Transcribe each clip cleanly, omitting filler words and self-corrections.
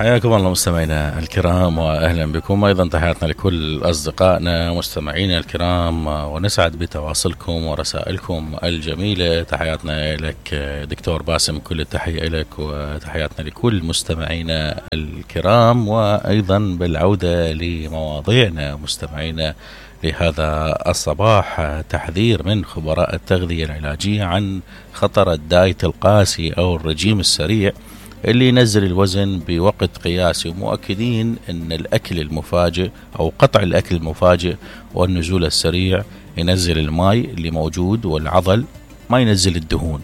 حياكم الله مستمعينا الكرام، وأهلا بكم. أيضا تحياتنا لكل أصدقائنا مستمعينا الكرام، ونسعد بتواصلكم ورسائلكم الجميلة. تحياتنا لك دكتور باسم، كل التحية لك، وتحياتنا لكل مستمعينا الكرام. وأيضا بالعودة لمواضيعنا مستمعينا لهذا الصباح، تحذير من خبراء التغذية العلاجية عن خطر الدايت القاسي أو الرجيم السريع اللي ينزل الوزن بوقت قياسي، ومؤكدين أن الأكل المفاجئ أو قطع الأكل المفاجئ والنزول السريع ينزل الماء اللي موجود والعضل، ما ينزل الدهون،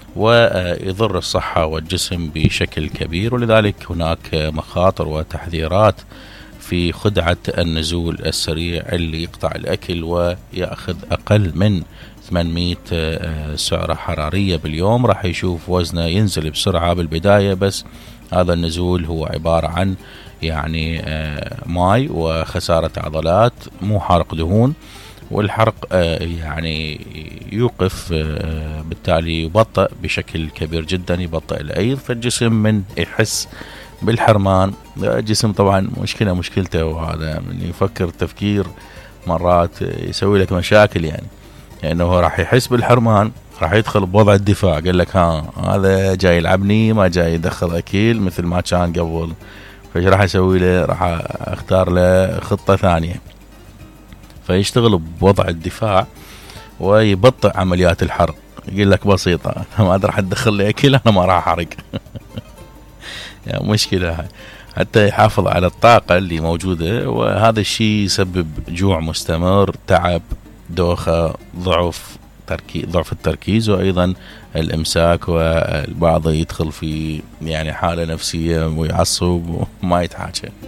ويضر الصحة والجسم بشكل كبير. ولذلك هناك مخاطر وتحذيرات في خدعة النزول السريع اللي يقطع الأكل ويأخذ أقل من 800 سعرة حرارية باليوم، راح يشوف وزنه ينزل بسرعة بالبداية، بس هذا النزول هو عبارة عن يعني ماي وخسارة عضلات، مو حرق دهون. والحرق يعني يوقف، بالتالي يبطئ بشكل كبير جدا، يبطئ الأيض، فالجسم من يحس بالحرمان. الجسم طبعا مشكلته، وهذا من يفكر تفكير مرات يسوي لك مشاكل، يعني لأنه راح يحس بالحرمان، راح يدخل بوضع الدفاع. قال لك هذا جاي يلعبني، ما جاي يدخل أكيل مثل ما كان قبل، فايش راح أسوي له؟ راح أختار له خطة ثانية، فيشتغل بوضع الدفاع ويبطئ عمليات الحرق. يقول لك بسيطة، ما راح تدخل لي أكل، أنا ما راح أحرق. يعني مشكلة، حتى يحافظ على الطاقة اللي موجودة، وهذا الشيء يسبب جوع مستمر، تعب، دوخة، ضعف التركيز، وأيضا الإمساك، والبعض يدخل في يعني حالة نفسية ويعصب وما يتحاكى.